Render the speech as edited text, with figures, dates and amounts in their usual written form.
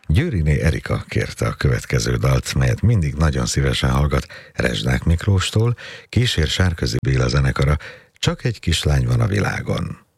Győriné Erika kérte a következő dalt, melyet mindig nagyon szívesen hallgat Rezsdák Miklóstól, kísér Sárközi Béla zenekara, Csak egy kislány van a világon.